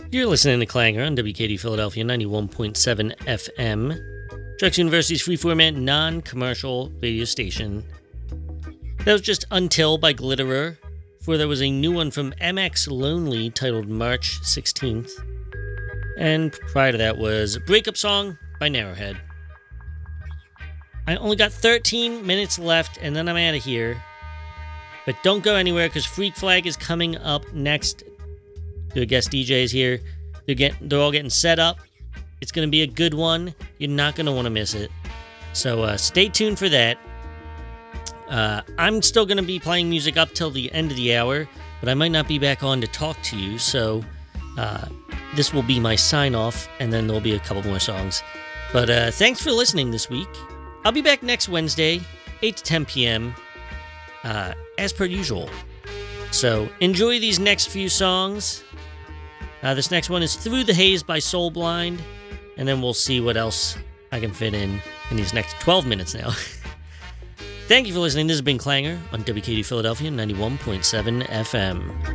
You're listening to Clanger on WKD Philadelphia 91.7 FM, Drexel University's free-format, non-commercial radio station. That was just Until by Glitterer. Before there was a new one from MX Lonely titled March 16th. And prior to that was Breakup Song by Narrowhead. I only got 13 minutes left and then I'm out of here. But don't go anywhere because Freak Flag is coming up next. The guest DJs here. They're all getting set up. It's going to be a good one. You're not going to want to miss it. So stay tuned for that. I'm still going to be playing music up till the end of the hour, but I might not be back on to talk to you, so this will be my sign-off, and then there'll be a couple more songs. But thanks for listening this week. I'll be back next Wednesday, 8 to 10 p.m., as per usual. So enjoy these next few songs. This next one is Through the Haze by Soul Blind, and then we'll see what else I can fit in these next 12 minutes now. Thank you for listening. This has been Clanger on WKD Philadelphia 91.7 FM.